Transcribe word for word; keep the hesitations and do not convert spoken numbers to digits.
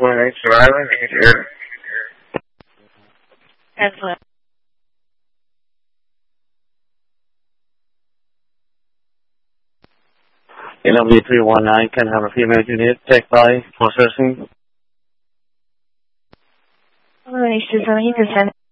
one eight survivor, need here. Excellent. L W three one nine can have a female unit take by processing. one eight seven,